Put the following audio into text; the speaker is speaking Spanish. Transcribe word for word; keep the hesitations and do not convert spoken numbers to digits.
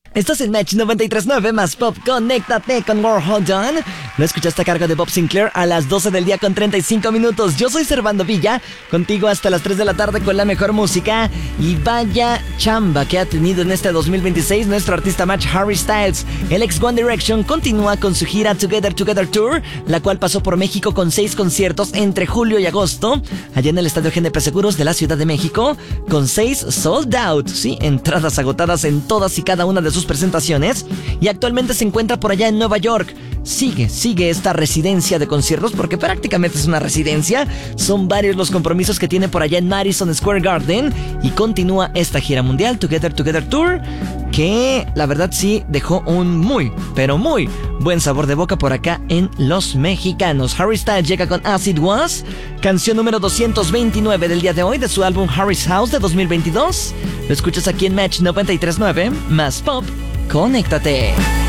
Estás en Match noventa y tres punto nueve más Pop. Conéctate con More Hold On. Lo escuchaste a cargo de Bob Sinclair a las doce del día con treinta y cinco minutos. Yo soy Servando Villa, contigo hasta las tres de la tarde con la mejor música. Y vaya chamba que ha tenido en este dos mil veintiséis nuestro artista Match, Harry Styles. El ex One Direction continúa con su gira Together Together Tour, la cual pasó por México con seis conciertos entre julio y agosto, allá en el Estadio G N P Seguros de la Ciudad de México, con seis sold out, sí, entradas agotadas en todas y cada una de sus presentaciones, y actualmente se encuentra por allá en Nueva York. Sigue, sigue esta residencia de conciertos, porque prácticamente es una residencia. Son varios los compromisos que tiene por allá en Madison Square Garden, y continúa esta gira mundial Together Together Tour, que la verdad sí dejó un muy, pero muy buen sabor de boca por acá en los mexicanos. Harry Styles llega con As It Was, canción número doscientos veintinueve del día de hoy de su álbum Harry's House de dos mil veintidós. Lo escuchas aquí en Match noventa y tres punto nueve más Pop. Conéctate.